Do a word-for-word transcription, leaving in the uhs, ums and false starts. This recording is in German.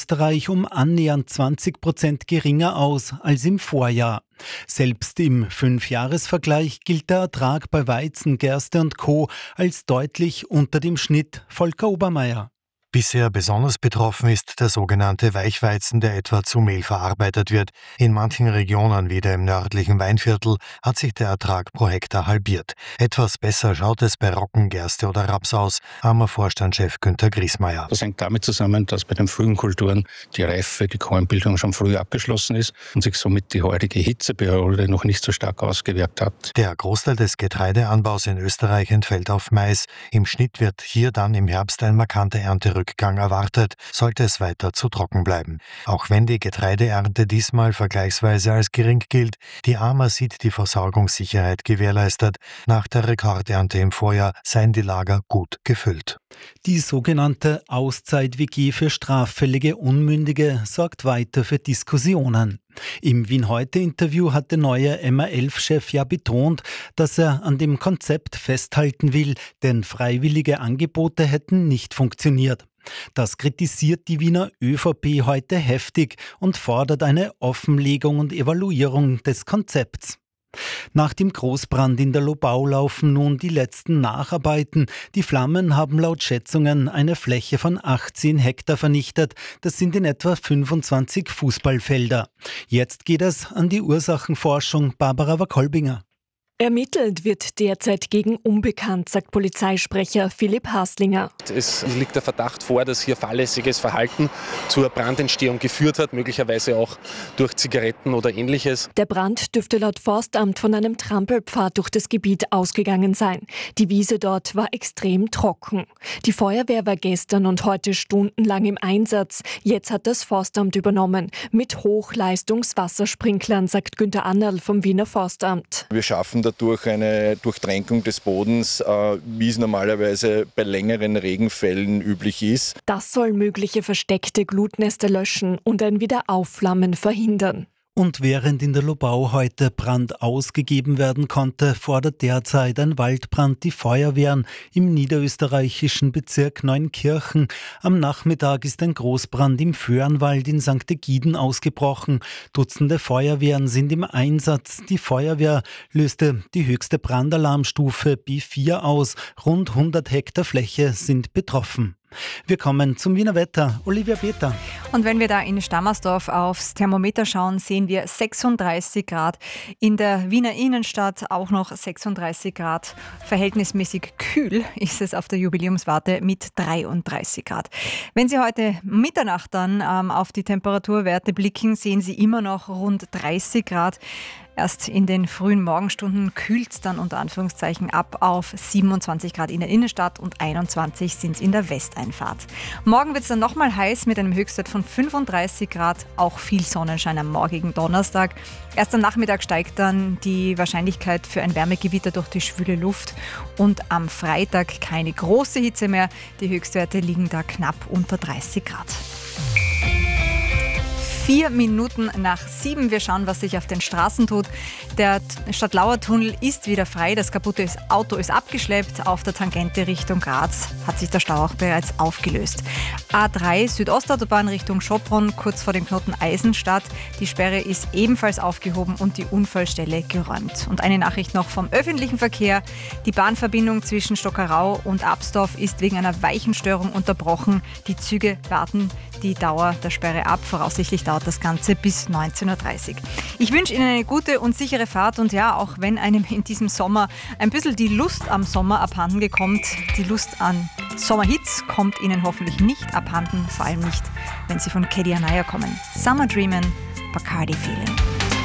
Niederösterreich um annähernd zwanzig Prozent geringer aus als im Vorjahr. Selbst im Fünfjahresvergleich gilt der Ertrag bei Weizen, Gerste und Co. als deutlich unter dem Schnitt. Volker Obermeier. Bisher besonders betroffen ist der sogenannte Weichweizen, der etwa zu Mehl verarbeitet wird. In manchen Regionen, wie dem nördlichen Weinviertel, hat sich der Ertrag pro Hektar halbiert. Etwas besser schaut es bei Roggen, Gerste oder Raps aus, armer Vorstandschef Günther Griesmeier. Das hängt damit zusammen, dass bei den frühen Kulturen die Reife, die Kornbildung schon früh abgeschlossen ist und sich somit die heutige Hitzeperiode noch nicht so stark ausgewirkt hat. Der Großteil des Getreideanbaus in Österreich entfällt auf Mais. Im Schnitt wird hier dann im Herbst ein markanter Ernterückgang erwartet, sollte es weiter zu trocken bleiben. Auch wenn die Getreideernte diesmal vergleichsweise als gering gilt, die A M A sieht die Versorgungssicherheit gewährleistet. Nach der Rekordernte im Vorjahr seien die Lager gut gefüllt. Die sogenannte Auszeit-W G für straffällige Unmündige sorgt weiter für Diskussionen. Im Wien-Heute-Interview hat der neue M A elf Chef ja betont, dass er an dem Konzept festhalten will, denn freiwillige Angebote hätten nicht funktioniert. Das kritisiert die Wiener ÖVP heute heftig und fordert eine Offenlegung und Evaluierung des Konzepts. Nach dem Großbrand in der Lobau laufen nun die letzten Nacharbeiten. Die Flammen haben laut Schätzungen eine Fläche von achtzehn Hektar vernichtet. Das sind in etwa fünfundzwanzig Fußballfelder. Jetzt geht es an die Ursachenforschung. Barbara Wackolbinger. Ermittelt wird derzeit gegen Unbekannt, sagt Polizeisprecher Philipp Haslinger. Es liegt der Verdacht vor, dass hier fahrlässiges Verhalten zur Brandentstehung geführt hat, möglicherweise auch durch Zigaretten oder Ähnliches. Der Brand dürfte laut Forstamt von einem Trampelpfad durch das Gebiet ausgegangen sein. Die Wiese dort war extrem trocken. Die Feuerwehr war gestern und heute stundenlang im Einsatz. Jetzt hat das Forstamt übernommen. Mit Hochleistungswassersprinklern, sagt Günther Annerl vom Wiener Forstamt. Wir schaffen dadurch eine Durchtränkung des Bodens, wie es normalerweise bei längeren Regenfällen üblich ist. Das soll mögliche versteckte Glutnester löschen und ein Wiederaufflammen verhindern. Und während in der Lobau heute Brand ausgegeben werden konnte, fordert derzeit ein Waldbrand die Feuerwehren im niederösterreichischen Bezirk Neunkirchen. Am Nachmittag ist ein Großbrand im Föhrenwald in Sankt Ägiden ausgebrochen. Dutzende Feuerwehren sind im Einsatz. Die Feuerwehr löste die höchste Brandalarmstufe B vier aus. Rund hundert Hektar Fläche sind betroffen. Wir kommen zum Wiener Wetter. Olivia Peter. Und wenn wir da in Stammersdorf aufs Thermometer schauen, sehen wir sechsunddreißig Grad. In der Wiener Innenstadt auch noch sechsunddreißig Grad. Verhältnismäßig kühl ist es auf der Jubiläumswarte mit dreiunddreißig Grad. Wenn Sie heute Mitternacht dann ähm, auf die Temperaturwerte blicken, sehen Sie immer noch rund dreißig Grad. Erst in den frühen Morgenstunden kühlt es dann unter Anführungszeichen ab auf siebenundzwanzig Grad in der Innenstadt und einundzwanzig sind es in der Westeinfahrt. Morgen wird es dann nochmal heiß mit einem Höchstwert von fünfunddreißig Grad, auch viel Sonnenschein am morgigen Donnerstag. Erst am Nachmittag steigt dann die Wahrscheinlichkeit für ein Wärmegewitter durch die schwüle Luft und am Freitag keine große Hitze mehr. Die Höchstwerte liegen da knapp unter dreißig Grad. Vier Minuten nach sieben. Wir schauen, was sich auf den Straßen tut. Der Stadtlauer-Tunnel ist wieder frei. Das kaputte Auto ist abgeschleppt. Auf der Tangente Richtung Graz hat sich der Stau auch bereits aufgelöst. A drei Südostautobahn Richtung Schopron, kurz vor dem Knoten Eisenstadt. Die Sperre ist ebenfalls aufgehoben und die Unfallstelle geräumt. Und eine Nachricht noch vom öffentlichen Verkehr. Die Bahnverbindung zwischen Stockerau und Absdorf ist wegen einer Weichenstörung unterbrochen. Die Züge warten die Dauer der Sperre ab. Voraussichtlich dauert das Ganze bis neunzehn Uhr dreißig. Ich wünsche Ihnen eine gute und sichere Fahrt und ja, auch wenn einem in diesem Sommer ein bisschen die Lust am Sommer abhanden gekommt, die Lust an Sommerhits kommt Ihnen hoffentlich nicht abhanden, vor allem nicht, wenn sie von Kedi Anaya kommen. Summer Dreamin', Bacardi Feeling.